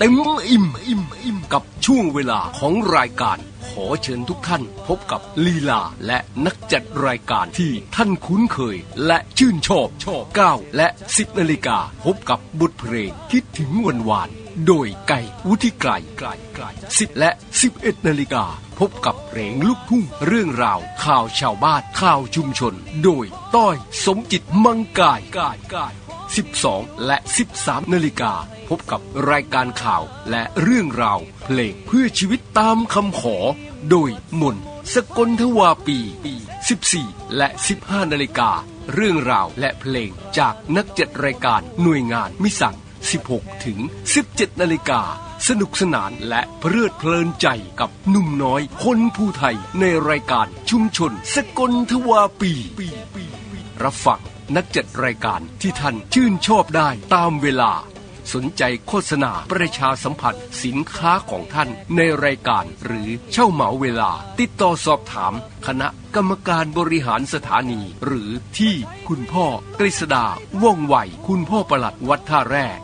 ต็มอิ่มกับช่วงเวลาของรายการขอเชิญทุกท่านพบกับลีลาและนักจัดรายการที่ท่านคุ้นเคยและชื่นชอบ9 และ 10 นาฬิกาพบกับบทเพลงคิดถึงวันวานโดยไก่วุฒิไกร10 และ 11 นาฬิกาพบกับเพลงลูกทุ่งเรื่องราวข่าวชาวบ้านข่าวชุมชนโดยต้อยสมจิตมังกาย12 และ 13 นาฬิกาพบกับรายการข่าวและเรื่องราวเพลงเพื่อชีวิตตามคำขอโดยมนสกลทวาปี14 และ 15 นาฬิกาเรื่องราวและเพลงจากนักจัดรายการหน่วยงานมิสั่ง16 ถึง 17 นาฬิกาสนุกสนานและเพลิดเพลินใจกับหนุ่มน้อยคนภูไทยในรายการชุมชนสกลทวาปีรับฟังนักจัดรายการที่ท่านชื่นชอบได้ตามเวลาสนใจโฆษณาประชาสัมพันธ์สินค้าของท่านในรายการหรือเช่าเหมาเวลาติดต่อสอบถามคณะกรรมการบริหารสถานีหรือที่คุณพ่อกฤษดาว่องไวคุณพ่อปลัดวัดท่าแร่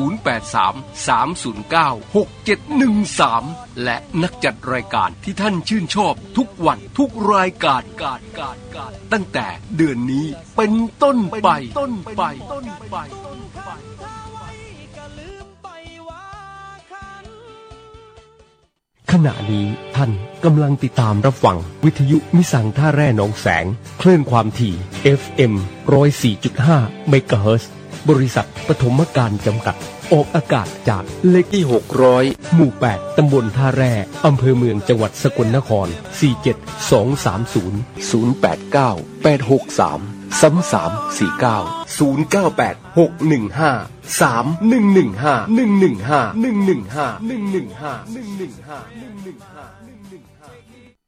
083-309-6713และนักจัดรายการที่ท่านชื่นชอบทุกวันทุกรายการตั้งแต่เดือนนี้เป็นต้นไปขณะนี้ท่านกำลังติดตามรับฟังวิทยุมิสังท่าแร่หนองแสงคลื่นความถี่ FM 104.5 เมกะเฮิรตซ์บริษัทปฐมการจำกัดออกอากาศจากเลขที่600หมู่8ตำบลท่าแร่อำเภอเมืองจังหวัดสกลนคร4720349 098-615-3115